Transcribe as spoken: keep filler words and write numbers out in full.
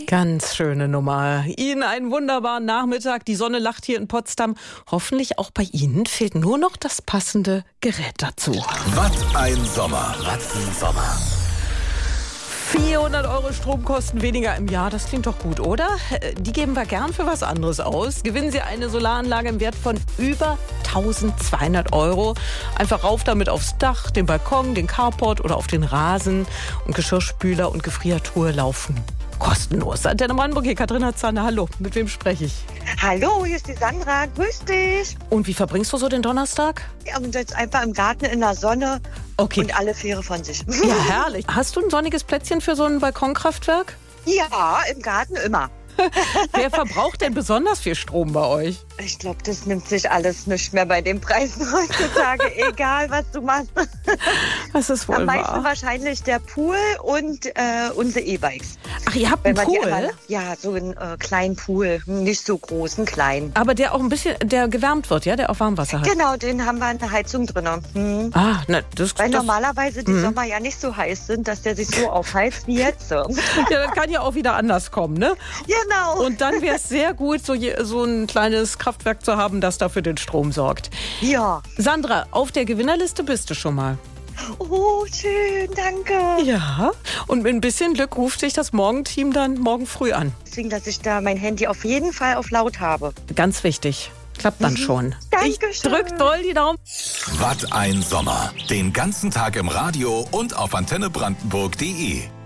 Ganz schöne Nummer. Ihnen einen wunderbaren Nachmittag. Die Sonne lacht hier in Potsdam. Hoffentlich auch bei Ihnen. Fehlt nur noch das passende Gerät dazu. Was ein Sommer. Was ein Sommer. vierhundert Euro Stromkosten weniger im Jahr, das klingt doch gut, oder? Die geben wir gern für was anderes aus. Gewinnen Sie eine Solaranlage im Wert von über eintausendzweihundert Euro. Einfach rauf damit aufs Dach, den Balkon, den Carport oder auf den Rasen. Und Geschirrspüler und Gefriertruhe laufen kostenlos. Antenne Brandenburg, hier Katrin Zanne. Hallo, mit wem spreche ich? Hallo, hier ist die Sandra. Grüß dich. Und wie verbringst du so den Donnerstag? Ja, und jetzt einfach im Garten in der Sonne Okay. und alle Fähre von sich. Ja, herrlich. Hast du ein sonniges Plätzchen für so ein Balkonkraftwerk? Ja, im Garten immer. Wer verbraucht denn besonders viel Strom bei euch? Ich glaube, das nimmt sich alles nicht mehr bei den Preisen heutzutage, egal was du machst. Das ist wohl Am meisten wahr. wahrscheinlich der Pool und äh, unsere E-Bikes. Ach, ihr habt Wenn einen man die Pool? einmal- Ja, so einen äh, kleinen Pool, nicht so groß, einen kleinen. Aber der auch ein bisschen, der gewärmt wird, ja? Der auch Warmwasser hat. Genau, den haben wir eine Heizung drin. Hm. Ah, na, das, Weil das normalerweise die Mhm. Sommer ja nicht so heiß sind, dass der sich so aufheizt wie jetzt. ja, das kann ja auch wieder anders kommen, ne? Genau. Und dann wäre es sehr gut, so, je, so ein kleines Kraftwerk zu haben, das dafür den Strom sorgt. Ja. Sandra, auf der Gewinnerliste bist du schon mal. Oh, schön, danke. Ja. Und mit ein bisschen Glück ruft sich das Morgenteam dann morgen früh an. Deswegen, dass ich da mein Handy auf jeden Fall auf laut habe. Ganz wichtig. Klappt dann schon. Ich Dankeschön. drück doll die Daumen. Was ein Sommer. Den ganzen Tag im Radio und auf antenne brandenburg punkt de.